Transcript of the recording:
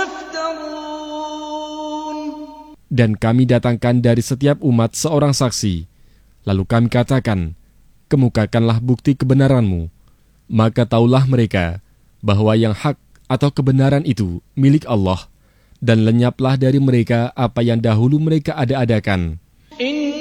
يفترون. Dan kami datangkan dari setiap umat seorang saksi. Lalu kami katakan, kemukakanlah bukti kebenaranmu. Maka taulah mereka bahwa yang hak atau kebenaran itu milik Allah, dan lenyaplah dari mereka apa yang dahulu mereka ada-adakan.